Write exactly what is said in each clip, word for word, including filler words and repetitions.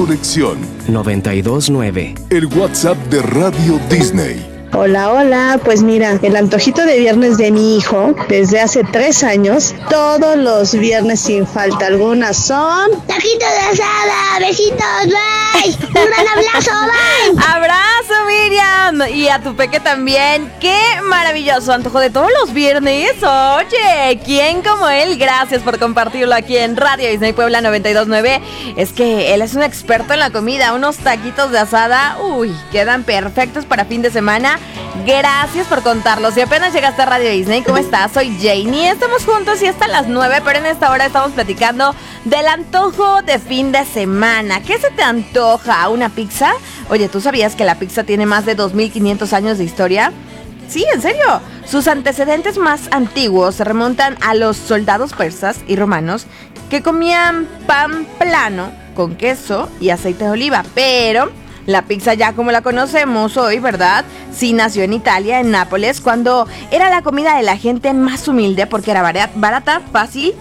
conexión noventa y dos nueve. El WhatsApp de Radio Disney. Hola, hola, pues mira, el antojito de viernes de mi hijo, desde hace tres años, todos los viernes sin falta alguna son... ¡Taquitos de asada! ¡Besitos! ¡Bye! ¡Un gran abrazo! ¡Bye! ¡Abrazo, Miriam! Y a tu peque también. ¡Qué maravilloso antojo de todos los viernes! Oye, ¿quién como él? Gracias por compartirlo aquí en Radio Disney Puebla noventa y dos nueve. Es que él es un experto en la comida. Unos taquitos de asada, uy, quedan perfectos para fin de semana. Gracias por contarlo. Si apenas llegaste a Radio Disney, ¿cómo estás? Soy Janie. Estamos juntos y hasta las nueve, pero en esta hora estamos platicando del antojo de fin de semana. ¿Qué se te antoja? ¿Una pizza? Oye, ¿tú sabías que la pizza tiene más de dos mil quinientos años de historia? Sí, en serio. Sus antecedentes más antiguos se remontan a los soldados persas y romanos que comían pan plano con queso y aceite de oliva, pero... la pizza ya como la conocemos hoy, ¿verdad? Sí nació en Italia, en Nápoles, cuando era la comida de la gente más humilde porque era barata, fácil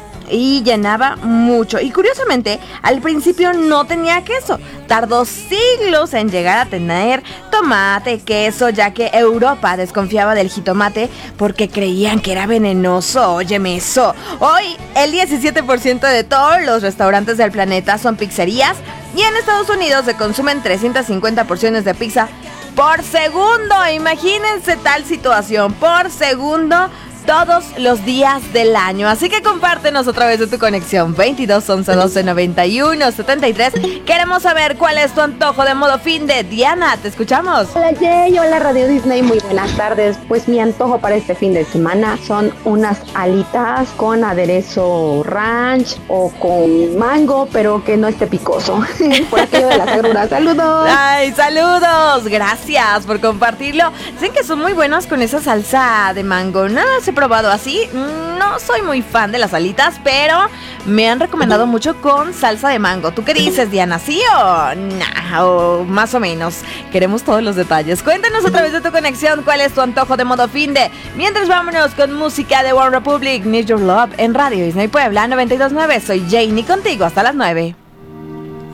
y llenaba mucho. Y curiosamente, al principio no tenía queso. Tardó siglos en llegar a tener tomate, queso, ya que Europa desconfiaba del jitomate porque creían que era venenoso. Óyeme eso. Hoy, el diecisiete por ciento de todos los restaurantes del planeta son pizzerías y en Estados Unidos se consumen trescientas cincuenta porciones de pizza por segundo. Imagínense tal situación, por segundo, todos los días del año. Así que compártenos a través de tu conexión veintidós once doce noventa y uno setenta y tres. Queremos saber cuál es tu antojo de modo fin de Diana. Te escuchamos. Hola Jay, hola Radio Disney, muy buenas tardes. Pues mi antojo para este fin de semana son unas alitas con aderezo ranch o con mango, pero que no esté picoso. Por aquello de las agruras. Saludos. Ay, saludos. Gracias por compartirlo. Dicen que son muy buenos con esa salsa de mango. Nada se probado así, no soy muy fan de las alitas, pero me han recomendado mucho con salsa de mango. ¿Tú qué dices, Diana? ¿Sí o nah, o más o menos? Queremos todos los detalles. Cuéntanos a través de tu conexión cuál es tu antojo de modo fin de. Mientras vámonos con música de One Republic, Need Your Love en Radio Disney Puebla noventa y dos nueve. Soy Janie contigo hasta las nueve.